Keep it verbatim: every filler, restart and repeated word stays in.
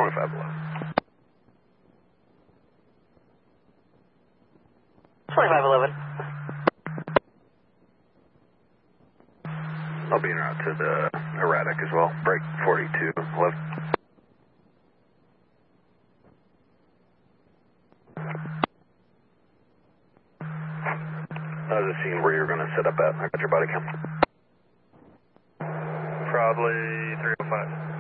twenty-five eleven. twenty-five eleven. I'll be en route to the erratic as well. Break forty-two left. I was just seeing where you're going to set up at. I got your body cam. Probably three oh five.